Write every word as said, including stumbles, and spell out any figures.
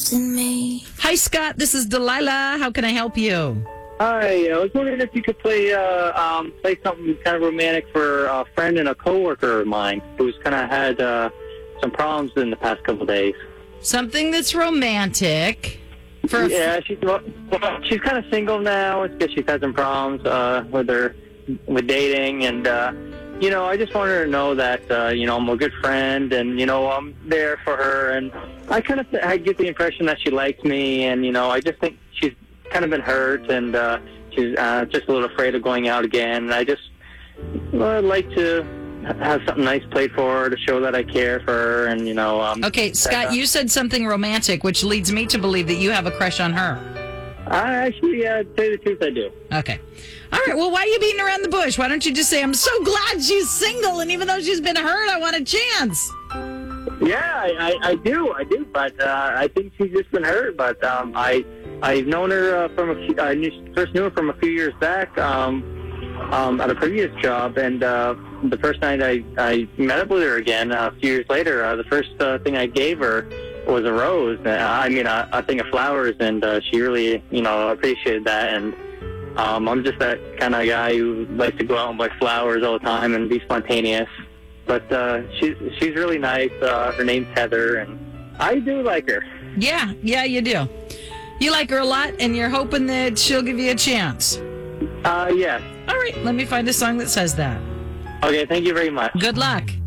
in me. Hi, Scott. This is Delilah. How can I help you? Hi, I was wondering if you could play uh, um, play something kind of romantic for a friend and a coworker of mine who's kind of had uh, some problems in the past couple of days. Something that's romantic. For a Yeah, she's well, she's kind of single now. It's because she's had some problems uh, with her with dating, and uh, you know, I just want her to know that uh, you know I'm a good friend, and you know I'm there for her, and I kind of I get the impression that she likes me, and you know I just think she's kind of been hurt, and uh, she's uh, just a little afraid of going out again. And I just well, I'd like to have something nice played for her to show that I care for her, and you know. Um, Okay, Scott, uh, you said something romantic, which leads me to believe that you have a crush on her. I actually, uh, to tell you the truth, I do. Okay. All right, well, why are you beating around the bush? Why don't you just say, I'm so glad she's single, and even though she's been hurt, I want a chance. Yeah, I, I, I do, I do, but uh, I think she's just been hurt. But um, I, I've known her uh, from a few, I knew, first knew her from a few years back um, um, at a previous job, and uh, the first night I, I met up with her again uh, a few years later, uh, the first uh, thing I gave her was a rose. Uh, I mean, a, a thing of flowers, and uh, she really, you know, appreciated that. And um, I'm just that kind of guy who likes to go out and buy flowers all the time and be spontaneous. But uh, she's she's really nice. Uh, her name's Heather, and I do like her. Yeah, yeah, you do. You like her a lot, and you're hoping that she'll give you a chance. Uh, yes. All right, let me find a song that says that. Okay, thank you very much. Good luck.